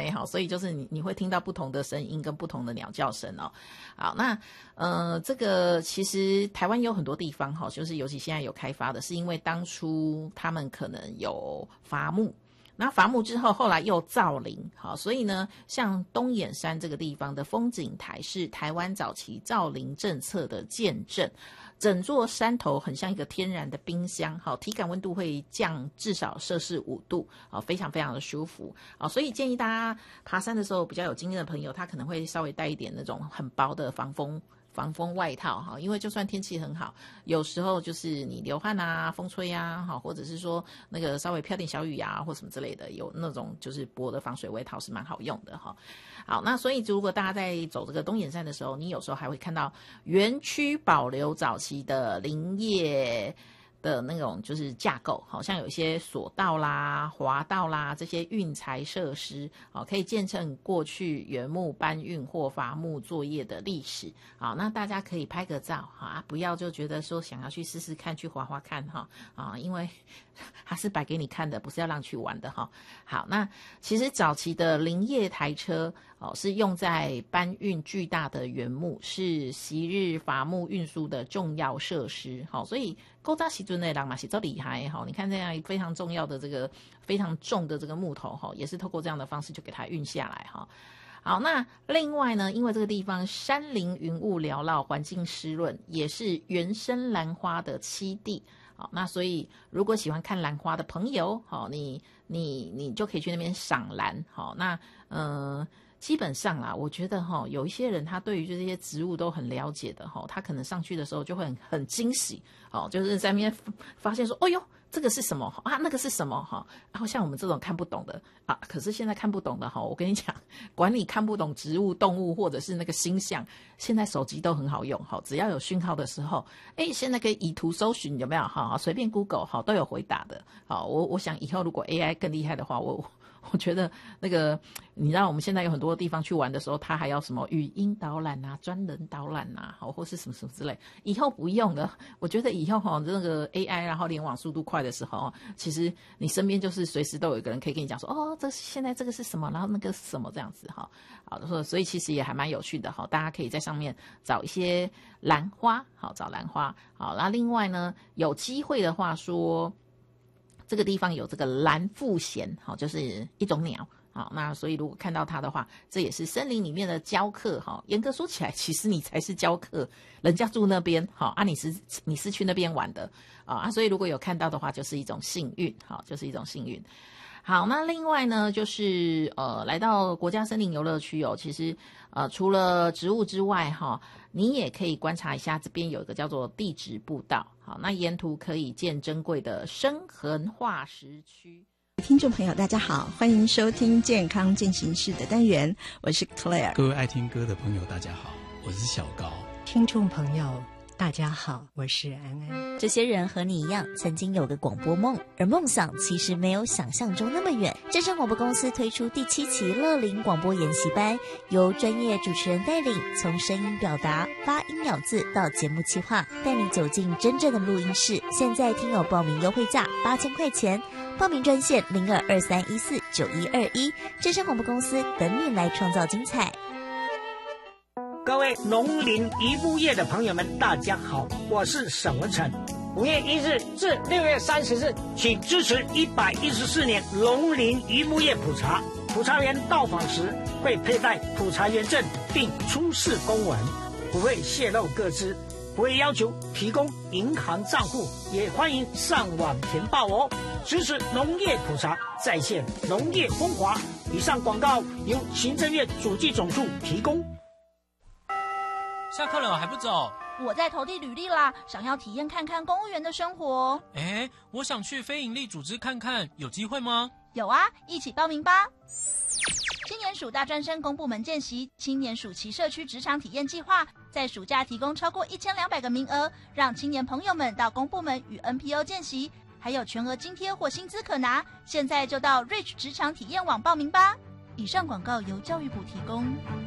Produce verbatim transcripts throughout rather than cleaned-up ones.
开哈，所以就是你你会听到不同的声音跟不同的鸟叫声哦。好，那呃这个其实台湾有很多地方哈，就是尤其现在有开发的，是因为当初他们可能有伐木。那伐木之后，后来又造林，好，所以呢，像东眼山这个地方的风景台是台湾早期造林政策的见证。整座山头很像一个天然的冰箱，好，体感温度会降至少摄氏五度，好，非常非常的舒服，好，所以建议大家爬山的时候比较有经验的朋友，他可能会稍微带一点那种很薄的防风。防风外套哈，因为就算天气很好，有时候就是你流汗啊、风吹啊，好，或者是说那个稍微飘点小雨啊，或什么之类的，有那种就是薄的防水外套是蛮好用的哈。好，那所以如果大家在走这个东眼山的时候，你有时候还会看到园区保留早期的林业的那种就是架构，好像有一些索道啦、滑道啦这些运材设施，好，可以见证过去原木搬运或伐木作业的历史。好，那大家可以拍个照啊，不要就觉得说想要去试试看、去滑滑看哈啊，因为它是摆给你看的，不是要让去玩的哈。好，那其实早期的林业台车哦，是用在搬运巨大的原木，是昔日伐木运输的重要设施。好，所以古早时阵的人嘛是都厉害哈，你看这样非常重要的这个非常重的这个木头哈，也是透过这样的方式就给它运下来哈。好，那另外呢，因为这个地方山林云雾缭绕，环境湿润，也是原生兰花的栖地。好，那所以如果喜欢看兰花的朋友，好，你你你就可以去那边赏兰。好，那呃。基本上啦，我觉得哈，有一些人他对于这些植物都很了解的哈，他可能上去的时候就会很很惊喜，哦，就是在那边发现说，哦哟，这个是什么啊？那个是什么哈？然后像我们这种看不懂的啊，可是现在看不懂的哈，我跟你讲，管你看不懂植物、动物或者是那个星象，现在手机都很好用哈，只要有讯号的时候，哎，现在可以以图搜寻有没有哈？随便 Google 哈都有回答的。好，我我想以后如果 A I 更厉害的话，我。我觉得那个，你知道我们现在有很多地方去玩的时候，它还要什么语音导览啊、专人导览啊，好，或是什么什么之类。以后不用了，我觉得以后哈，那个 A I 然后联网速度快的时候，其实你身边就是随时都有一个人可以跟你讲说，哦，这现在这个是什么，然后那个是什么这样子哈。好的，所以其实也还蛮有趣的哈，大家可以在上面找一些兰花，好，找兰花，好，那另外呢，有机会的话说。这个地方有这个蓝腹鹇，好，就是一种鸟，好，那所以如果看到它的话，这也是森林里面的教客，哈，严格说起来，其实你才是教客，人家住那边，好啊，你是你是去那边玩的，啊，所以如果有看到的话，就是一种幸运，好，就是一种幸运。好，那另外呢，就是呃，来到国家森林游乐区哦，其实呃，除了植物之外，哈，你也可以观察一下，这边有一个叫做地质步道，好，那沿途可以见珍贵的生痕化石区。 听众朋友，大家好，欢迎收听健康进行式的单元，我是 Claire。 各位爱听歌的朋友，大家好，我是小高。 听众朋友。大家好，我是安安。 这些人和你一样，曾经有个广播梦，而梦想其实没有想象中那么远。真声广播公司推出第七期乐龄广播研习班，由专业主持人带领，从声音表达、发音咬字到节目企划，带你走进真正的录音室。现在听友报名优惠价八千块钱，报名专线零二二三一四九一二一。真声广播公司等你来创造精彩。 各位农林渔牧业的朋友们，大家好，我是沈文成。五月一日至六月三十日，请支持一百一十四年农林渔牧业普查。普查员到访时会佩戴普查员证，并出示公文，不会泄露个资，不会要求提供银行账户，也欢迎上网填报哦。支持农业普查，再现农业风华。以上广告由行政院主计总处提供。 下课了还不走？ 我在投递履历啦，想要体验看看公务员的生活。 哎，我想去非营利组织看看，有机会吗？ 有啊，一起报名吧。青年署大专生公部门见习青年暑期社区职场体验计划，在暑假提供超过一千两百个名额，让青年朋友们到公部门与 N P O 见习，还有全额津贴或薪资可拿。现在就到 Reach 职场体验网报名吧。以上广告由教育部提供。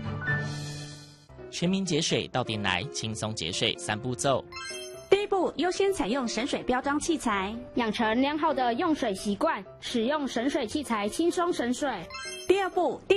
全民节水到店来，轻松节水三步骤。 第一步，优先采用省水标章器材，养成良好的用水习惯，使用省水器材轻松省水。第二步，